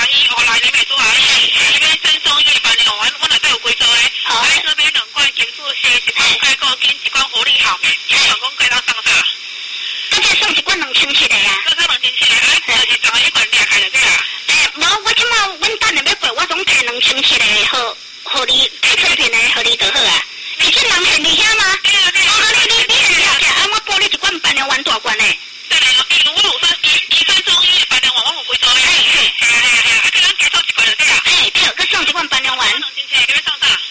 阿姨，我来你咪做阿姨，这边赠送1万2万，我内底有几组诶。好，这边2罐金素硒，1罐钙固金，1罐活力好，你老公贵到上啥？ 这个送1罐2000的呀。 这2000的，就是找1罐2开的对啊。 无，我即马阮等下要过，我总摕2000的，互你摕出片的，互你就好啊。你这人现伫遐吗？ 对啊对啊。 你现了解，我报你1罐半两丸大罐的。 对啊，比如我有说一份送1半两丸，我有几组诶？啊，给咱加送1罐就对啊。 对，佮送1罐半两丸。 2000这边上啥？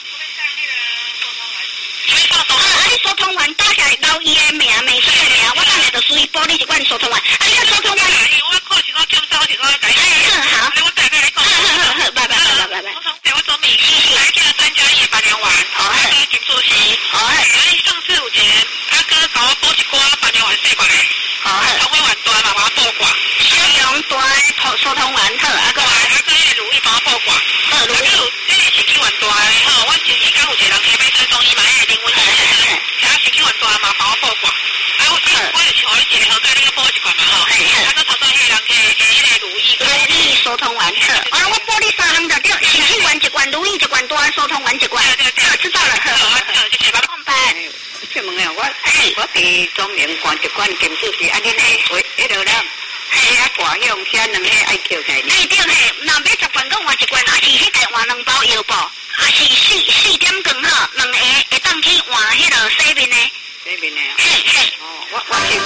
你疏通丸打下来留伊的名，美生的名，我等下就属于报你1罐疏通丸。你个疏通丸， 我看是我减少，是我改。 好， 我大概来讲。 小量大的疏通丸好，阿哥迄个如意帮我补挂，好，如意有这个是1万大的，吼，我前时间有一个人去买赠送伊嘛，迄个林文熙，是1万大嘛，帮我补挂，我就像你一个，好，甲你补1罐嘛，吼，啊，个头先迄个人去迄个如意疏通丸好，我补你3项就对，是1罐1罐，如意1罐大，疏通丸1罐，好，知道了，好， 谢谢爸爸。 请问啊，我伫中联灌1罐金素硒，啊，恁迄回迄落咱，迄挂向遐2个爱扣在